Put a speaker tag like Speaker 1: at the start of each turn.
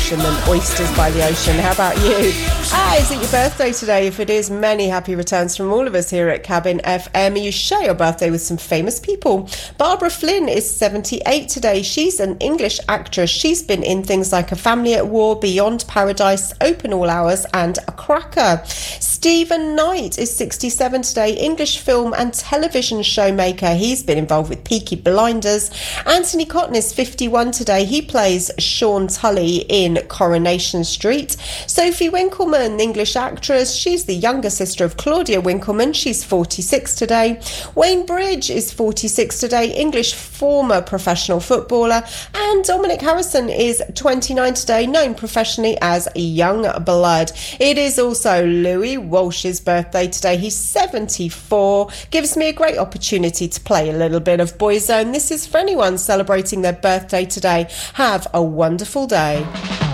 Speaker 1: ocean than oysters by the ocean. How about you? Is it your birthday today? If it is, many happy returns from all of us here at Cabin FM. You share your birthday with some famous people. Barbara Flynn is 78 today. She's an English actress. She's been in things like A Family at War, Beyond Paradise, Open All Hours and A Cracker. Stephen Knight is 67 today. English film and television showmaker. He's been involved with Peaky Blinders. Anthony Cotton is 51 today. He plays Sean Tully in Coronation Street. Sophie Winkleman, English actress. She's the younger sister of Claudia Winkleman. She's 46 today. Wayne Bridge is 46 today. English former professional footballer. And Dominic Harrison is 29 today, known professionally as Young Blood. It is also Louis Walsh's birthday today. He's 74. Gives me a great opportunity to play a little bit of Boyzone. This is for anyone celebrating their birthday today. Have a wonderful day.